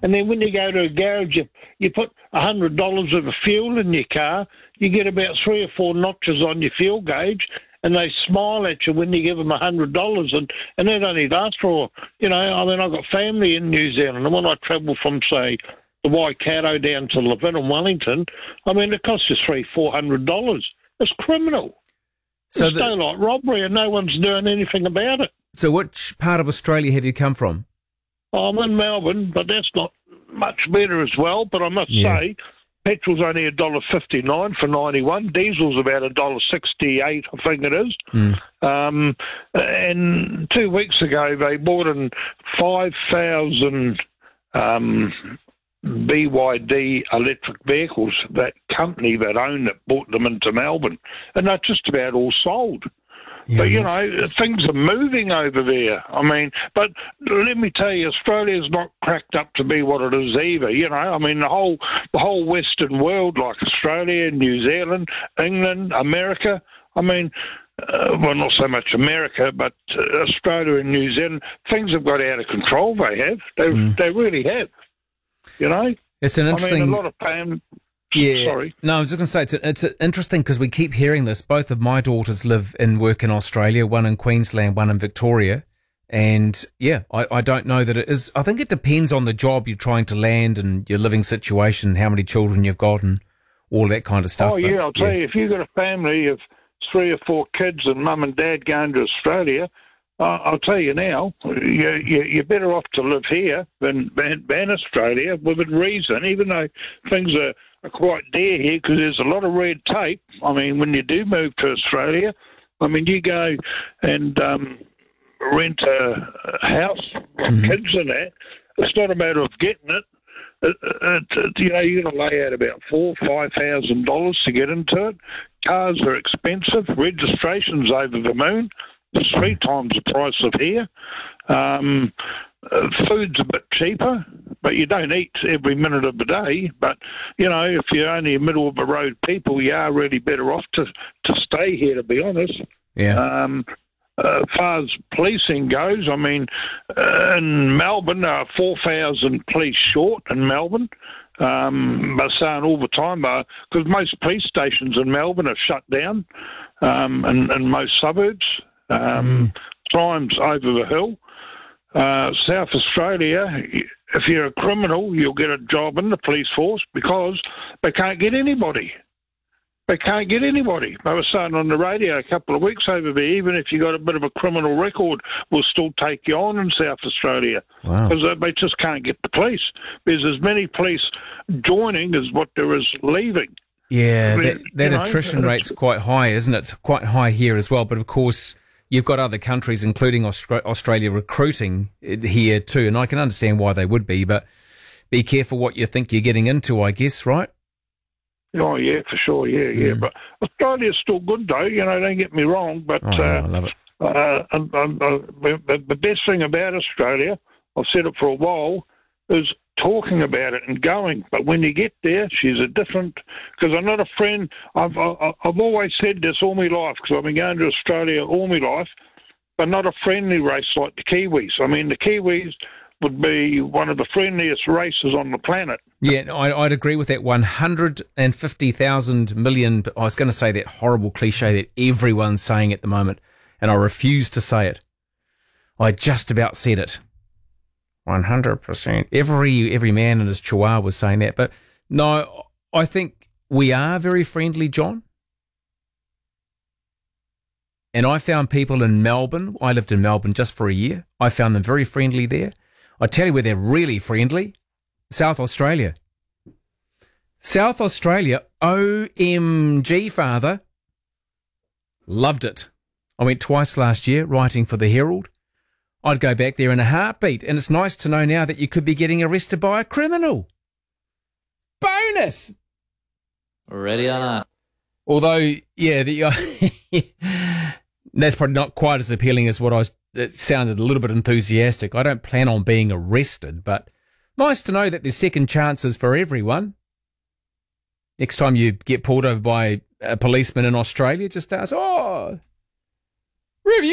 And then when you go to a garage, you put $100 of fuel in your car, you get about 3 or 4 notches on your fuel gauge, and they smile at you when you give them $100, and that only lasts for, I've got family in New Zealand, and when I travel from, say, the Waikato down to Levin and Wellington, it costs you $300-400. It's criminal. So it's daylight robbery, and no one's doing anything about it. So which part of Australia have you come from? I'm in Melbourne, but that's not much better as well. But I must say, petrol's only $1.59 for 91. Diesel's about $1.68, I think it is. And 2 weeks ago, they bought in 5,000 BYD electric vehicles. That company that owned it bought them into Melbourne, and they're just about all sold. Yeah, but, things are moving over there. But let me tell you, Australia's not cracked up to be what it is either. The whole Western world, like Australia, New Zealand, England, America, well, not so much America, but Australia and New Zealand, things have got out of control, they have. They really have. It's an interesting... a lot of pain... Yeah. Sorry. No, I was just going to say, it's interesting because we keep hearing this. Both of my daughters live and work in Australia, one in Queensland, one in Victoria. And, I don't know that it is... I think it depends on the job you're trying to land and your living situation, how many children you've got and all that kind of stuff. Oh, I'll tell you, if you've got a family of 3 or 4 kids and mum and dad going to Australia, I'll tell you now, you're better off to live here than Australia, within reason, even though things are quite dear here because there's a lot of red tape. When you do move to Australia, you go and rent a house with kids and that. It's not a matter of getting it. You're going to lay out about $4,000-5,000 to get into it. Cars are expensive. Registration's over the moon. It's 3 times the price of here. Food's a bit cheaper, but you don't eat every minute of the day. But, if you're only middle of the road people, you are really better off to stay here, to be honest. Yeah. As far as policing goes, in Melbourne, there are 4,000 police short in Melbourne. They're saying all the time, because most police stations in Melbourne are shut down in most suburbs. Crime's over the hill. South Australia, if you're a criminal, you'll get a job in the police force because they can't get anybody. They were saying on the radio a couple of weeks over there, even if you got a bit of a criminal record, we'll still take you on in South Australia. Wow. Because they just can't get the police. There's as many police joining as what there is leaving. Yeah, that attrition rate's quite high, isn't it? Quite high here as well. But of course, you've got other countries, including Australia, recruiting here too. And I can understand why they would be, but be careful what you think you're getting into, I guess, right? Oh, yeah, for sure, yeah. But Australia's still good, though, don't get me wrong. But I love it. The best thing about Australia, I've said it for a while, is talking about it and going. But when you get there, she's a different... Because I'm not a friend... I've always said this all my life, because I've been going to Australia all my life, but not a friendly race like the Kiwis. The Kiwis would be one of the friendliest races on the planet. Yeah, I'd agree with that 150,000 million. I was going to say that horrible cliche that everyone's saying at the moment, and I refuse to say it. I just about said it. 100%. Every man and his chihuahua was saying that. But no, I think we are very friendly, John. And I found people in Melbourne. I lived in Melbourne just for a year. I found them very friendly there. I tell you where they're really friendly. South Australia. South Australia, OMG, father. Loved it. I went twice last year writing for the Herald. I'd go back there in a heartbeat, and it's nice to know now that you could be getting arrested by a criminal. Bonus! Ready or not. Although, that's probably not quite as appealing as it sounded a little bit enthusiastic. I don't plan on being arrested, but nice to know that there's second chances for everyone. Next time you get pulled over by a policeman in Australia, just ask, review